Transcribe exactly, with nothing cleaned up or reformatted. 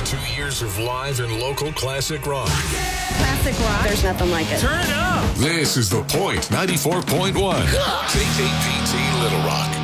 Two years of live and local classic rock. Classic rock. There's nothing like it. Turn it up. This is The Point ninety-four point one. K K P T Little Rock.